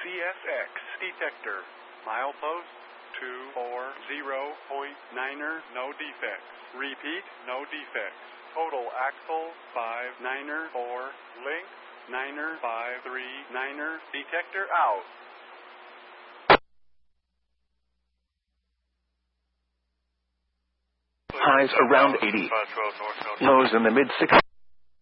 CSX detector. Milepost 240.9er, no defects. Repeat, no defects. Total axle 59er 4. Length 9er 539er. Detector out. Highs around 80. Lows in the mid-60s.